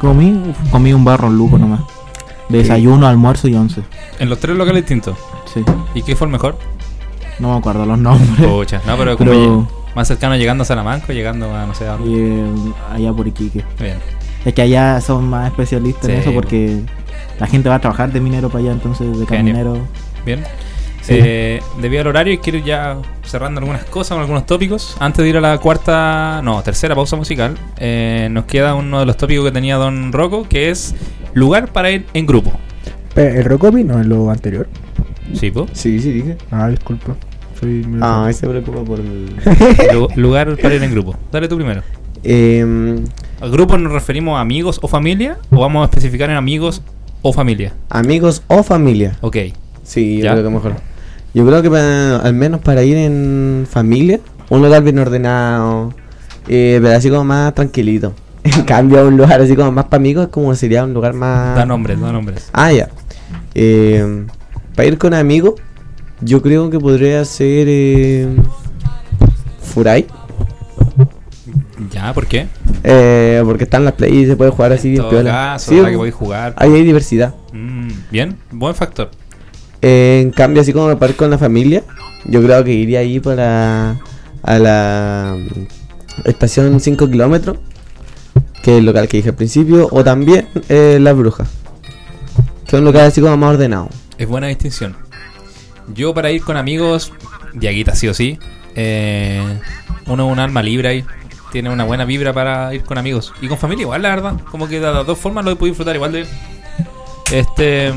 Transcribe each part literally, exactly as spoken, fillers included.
comí, comí un barro luco nomás. Desayuno, almuerzo y once. ¿En los tres locales distintos? Sí. ¿Y qué fue el mejor? No me acuerdo los nombres. Pucha, no, pero, Pero- como más cercano llegando a Salamanca o llegando a no sé a dónde. Y, eh, allá por Iquique. Bien. Es que allá son más especialistas Sí, en eso po. porque la gente va a trabajar de minero para allá, entonces de camionero. Bien. Sí. Eh, debido al horario, quiero ir ya cerrando algunas cosas, algunos tópicos. Antes de ir a la cuarta, no, tercera pausa musical, eh, nos queda uno de los tópicos que tenía Don Rocco, que es lugar para ir en grupo. Pero el Rocopi no es lo anterior. ¿Sí, po? Sí, sí, dije. Ah, disculpa. Soy medio- Ah, ahí se preocupa por el... Lu- lugar para ir en grupo. Dale tú primero. eh, ¿Al grupo nos referimos a amigos o familia? ¿O vamos a especificar en amigos o familia? amigos o familia. Ok. Sí, yo ¿Ya? creo que mejor. Yo creo que para- al menos para ir en familia, un lugar bien ordenado, eh, pero así como más tranquilito. En cambio, un lugar así como más para amigos, como sería un lugar más... Da nombres, da nombres. Ah, ya. Eh, para ir con amigos, yo creo que podría ser eh, Furay. Ya, ¿por qué? Eh, porque están las play y se puede jugar así En bien todo piola. caso, Sí, ¿verdad que voy a jugar? ahí hay diversidad. Mm, bien, buen factor. Eh, en cambio, así como para ir con la familia, yo creo que iría ahí para a la mm, estación cinco kilómetros, que es el local que dije al principio, o también eh, Las Brujas, que es un local así como más ordenado. Es buena distinción. Yo para ir con amigos, Diaguita sí o sí. Eh, uno es un alma libre ahí. Tiene una buena vibra para ir con amigos. Y con familia igual, la verdad. Como que de las dos formas lo he podido disfrutar igual de... Este...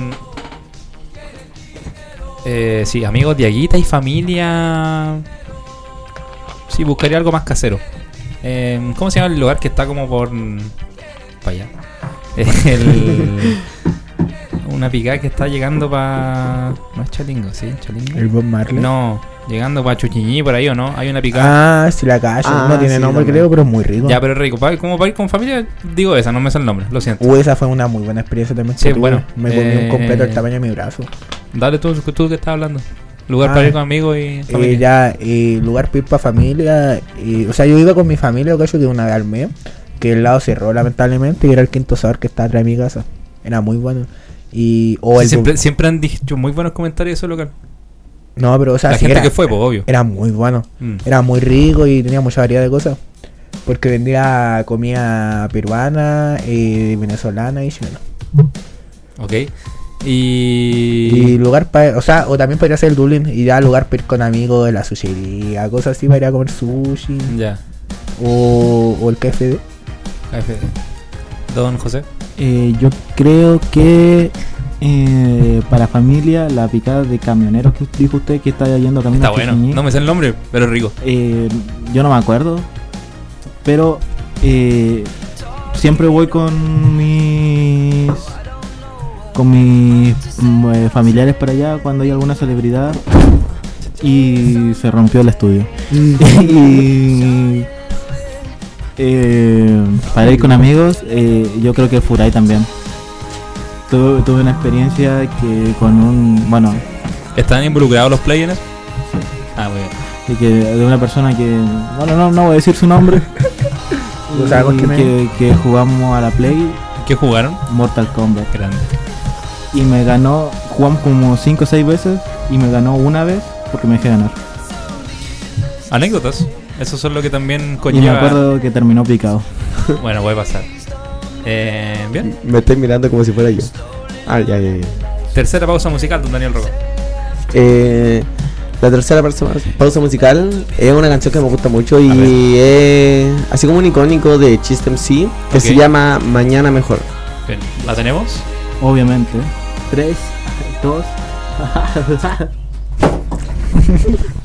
Eh, sí, amigos, Diaguita y familia... Sí, buscaría algo más casero. Eh, ¿Cómo se llama el lugar que está como por... para allá? El... Una picada que está llegando para... No es Chalingo, ¿sí? ¿Chalingo? El Bob Marley. No, llegando para Chuchiñí por ahí o no. Hay una picada. Ah, sí, la calle. Ah, no tiene sí, nombre, también. creo, pero es muy rico. Ya, pero es rico. Pa- como para ir con familia, digo esa, no me sé el nombre, lo siento. Uh, esa fue una muy buena experiencia también. Sí, que tuve. bueno, Me comí eh, un completo del tamaño de mi brazo. Dale tú, tú que estás hablando. Lugar Ah, para ir con amigos y familia. Eh, ya, eh, lugar para ir para familia. Y, o sea, yo iba con mi familia, cacho, que una vez al mes. Que el lado cerró, lamentablemente. Y era el Quinto Sabor que está atrás de mi casa. Era muy bueno. Y, o Sí, el siempre, siempre han dicho muy buenos comentarios de ese local. No, pero o sea, La sí gente era, que fue, pues, obvio. era muy bueno. Mm. Era muy rico y tenía mucha variedad de cosas. Porque vendía comida peruana, eh, venezolana y chilena. Ok. Y Y... lugar para, o sea, o también podría ser el Dublín y ya lugar para ir con amigos de la sushiría, cosas así para ir a comer sushi. Ya. O, o el K F D. K F D. Don José. Eh, yo creo que eh, para familia la picada de camioneros que dijo usted que está yendo camino Está a bueno. Chuchiñí, No me sé el nombre, pero es rico. eh, yo no me acuerdo, pero eh, siempre voy con mis con mis mm, eh, familiares para allá cuando hay alguna celebridad y se rompió el estudio. Y eh, para ir con amigos, eh, yo creo que Furay también. Tuve, tuve una experiencia que con un, bueno, ¿Están involucrados los players? Ah, muy bien. y que de una persona que, bueno, no, no voy a decir su nombre, ¿Tú sabes con y quién es? que, que jugamos a la Play ¿Qué jugaron? Mortal Kombat Grande. y me ganó, jugamos como cinco o seis veces y me ganó una vez porque me dejé ganar. Anécdotas. Eso es lo que también Y me conlleva. acuerdo que terminó picado. Bueno, puede pasar. Eh, bien. Me estoy mirando como si fuera yo. Ah, ya, ya, ya. Tercera pausa musical, don Daniel Rocco. Eh, la tercera pausa, pausa musical es una canción que me gusta mucho A ver. y es así como un icónico de Chist M C que Ok. se llama Mañana Mejor. Bien. ¿La tenemos? Obviamente. Tres, dos.